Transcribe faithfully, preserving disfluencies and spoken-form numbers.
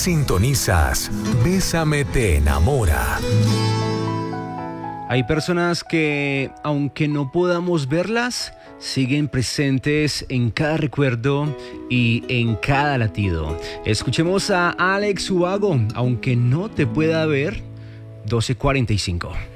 Sintonizas Bésame te enamora. Hay personas que, aunque no podamos verlas, siguen presentes en cada recuerdo y en cada latido. Escuchemos a Alex Ubago, aunque no te pueda ver, doce cuarenta y cinco.